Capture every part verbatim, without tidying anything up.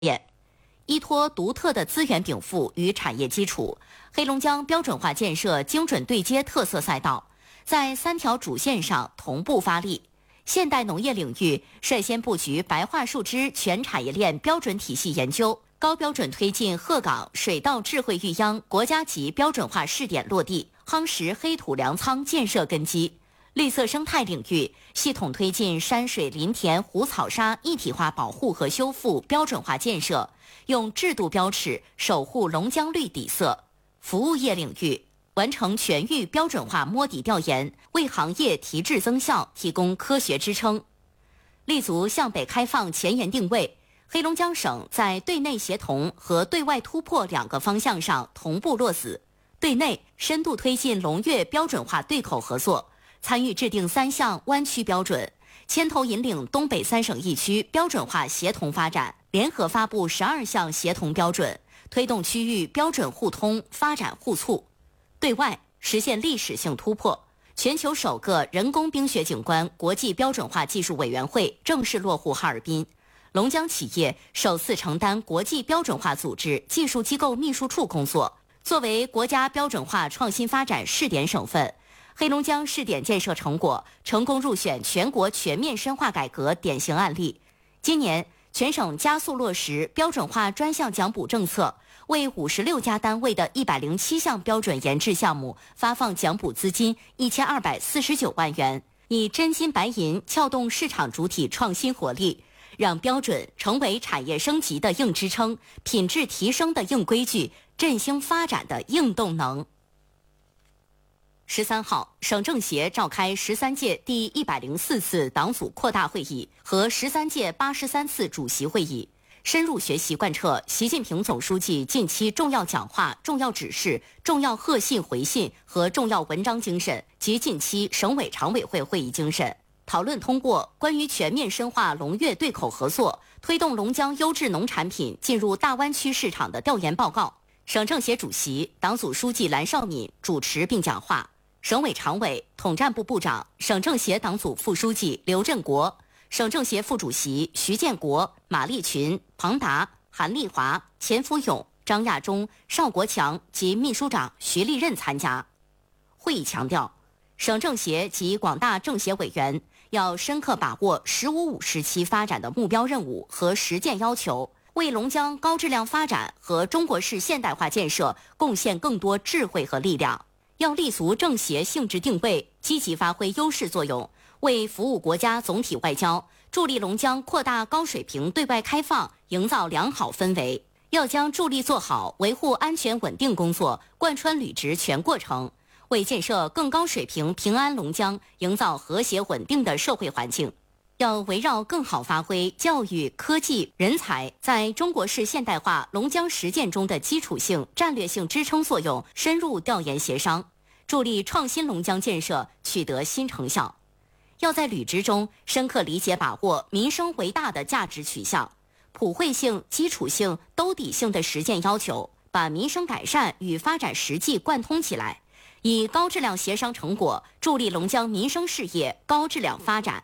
链。依托独特的资源禀赋与产业基础，黑龙江标准化建设精准对接特色赛道，在三条主线上同步发力。现代农业领域率先布局白桦树枝全产业链标准体系研究，高标准推进鹤岗水稻智慧育秧国家级标准化试点落地，夯实黑土粮仓建设根基。绿色生态领域系统推进山水林田湖草沙一体化保护和修复标准化建设，用制度标尺守护龙江绿底色。服务业领域完成全域标准化摸底调研，为行业提质增效提供科学支撑。立足向北开放前沿定位，黑龙江省在对内协同和对外突破两个方向上同步落子。对内深度推进龙粤标准化对口合作，参与制定三项湾区标准，牵头引领东北三省一区标准化协同发展，联合发布十二项协同标准，推动区域标准互通发展互促。对外实现历史性突破，全球首个人工冰雪景观国际标准化技术委员会正式落户哈尔滨，龙江企业首次承担国际标准化组织技术机构秘书处工作。作为国家标准化创新发展试点省份，黑龙江试点建设成果成功入选全国全面深化改革典型案例。今年全省加速落实标准化专项奖补政策，为五十六家单位的一百零七项标准研制项目发放奖补资金一千二百四十九万元，以真金白银撬动市场主体创新活力，让标准成为产业升级的硬支撑，品质提升的硬规矩，振兴发展的硬动能。十三号，省政协召开十三届第一百零四次党组扩大会议和十三届八十三次主席会议，深入学习贯彻习近平总书记近期重要讲话、重要指示、重要贺信回信和重要文章精神及近期省委常委会会议精神，讨论通过关于全面深化龙粤对口合作，推动龙江优质农产品进入大湾区市场的调研报告。省政协主席、党组书记蓝绍敏主持并讲话。省委常委、统战部部长、省政协党组副书记刘振国、省政协副主席徐建国、马立群、庞达、韩丽华、钱福勇、张亚中、邵国强及秘书长徐立任参加。会议强调，省政协及广大政协委员要深刻把握“十五五”时期发展的目标任务和实践要求，为龙江高质量发展和中国式现代化建设贡献更多智慧和力量。要立足政协性质定位，积极发挥优势作用，为服务国家总体外交，助力龙江扩大高水平对外开放营造良好氛围。要将助力做好维护安全稳定工作贯穿履职全过程，为建设更高水平平安龙江营造和谐稳定的社会环境。要围绕更好发挥教育、科技、人才在中国式现代化龙江实践中的基础性、战略性支撑作用，深入调研协商，助力创新龙江建设取得新成效。要在履职中深刻理解把握民生为大的价值取向，普惠性、基础性、兜底性的实践要求，把民生改善与发展实际贯通起来，以高质量协商成果助力龙江民生事业高质量发展。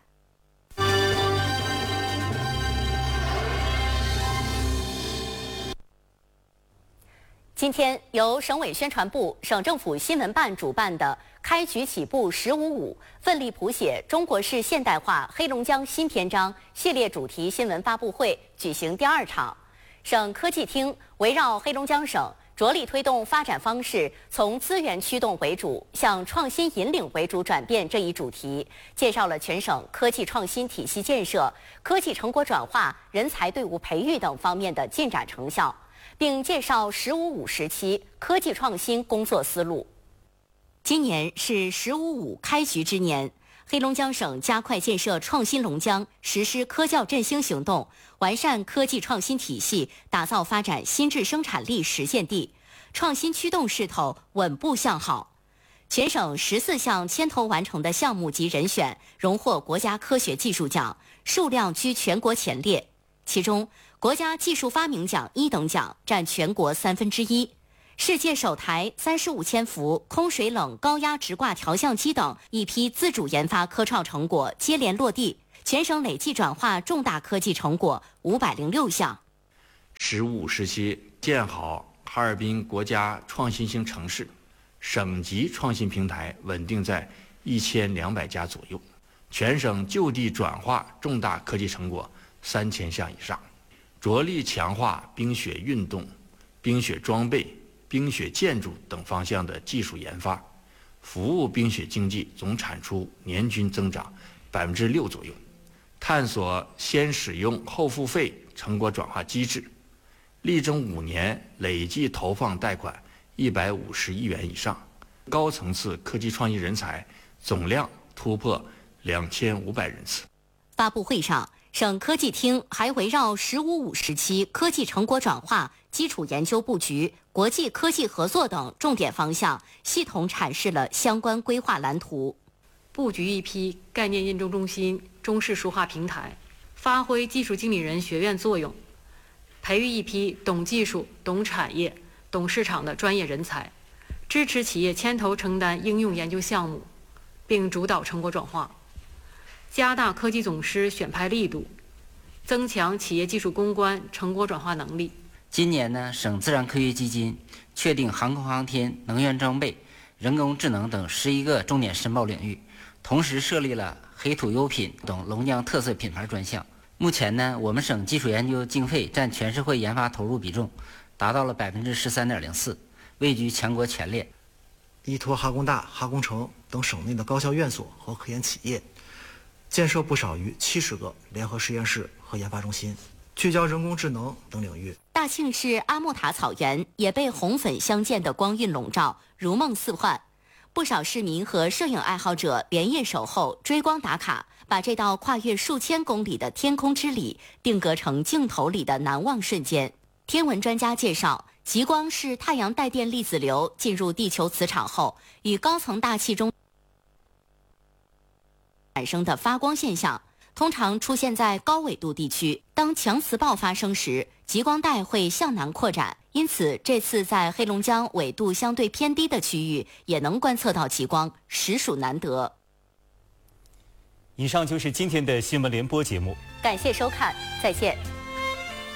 今天由省委宣传部、省政府新闻办主办的“开局起步十五五，奋力谱写中国式现代化黑龙江新篇章”系列主题新闻发布会举行第二场。省科技厅围绕黑龙江省着力推动发展方式从资源驱动为主向创新引领为主转变这一主题，介绍了全省科技创新体系建设、科技成果转化、人才队伍培育等方面的进展成效，并介绍“十五五”时期科技创新工作思路。今年是“十五五”开局之年，黑龙江省加快建设创新龙江，实施科教振兴行动，完善科技创新体系，打造发展新质生产力实践地，创新驱动势头稳步向好。全省十四项牵头完成的项目及人选荣获国家科学技术奖，数量居全国前列。其中，国家技术发明奖一等奖占全国三分之一。世界首台三十五千伏空水冷高压直挂调相机等一批自主研发科创成果接连落地，全省累计转化重大科技成果五百零六项。 十五时期建好哈尔滨国家创新型城市，省级创新平台稳定在一千两百家左右，全省就地转化重大科技成果三千项以上，着力强化冰雪运动、冰雪装备、冰雪建筑等方向的技术研发，服务冰雪经济总产出年均增长百分之六左右，探索先使用后付费成果转化机制，力争五年累计投放贷款一百五十亿元以上，高层次科技创新人才总量突破两千五百人次。 发布会上，省科技厅还围绕“十五五”时期科技成果转化、基础研究布局、国际科技合作等重点方向，系统阐释了相关规划蓝图。 布局一批概念验证中心、中式数化平台，发挥技术经理人学院作用，培育一批懂技术、懂产业、懂市场的专业人才，支持企业牵头承担应用研究项目，并主导成果转化，加大科技总师选派力度，增强企业技术攻关、成果转化能力。 今年呢，省自然科学基金确定航空航天、能源装备、人工智能等十一个重点申报领域，同时设立了黑土优品等龙江特色品牌专项。目前呢，我们省基础研究经费占全社会研发投入比重达到了百分之十三点零四，位居全国前列。 依托哈工大、哈工程等省内的高校院所和科研企业，建设不少于七十个联合实验室和研发中心，聚焦人工智能等领域。 大庆市阿木塔草原也被红粉相间的光晕笼罩，如梦似幻。不少市民和摄影爱好者连夜守候、追光打卡，把这道跨越数千公里的天空之旅定格成镜头里的难忘瞬间。天文专家介绍，极光是太阳带电粒子流进入地球磁场后，与高层大气中产生的发光现象，通常出现在高纬度地区。当强磁暴发生时，极光带会向南扩展，因此这次在黑龙江纬度相对偏低的区域也能观测到极光，实属难得。 以上就是今天的新闻联播节目， 感谢收看，再见。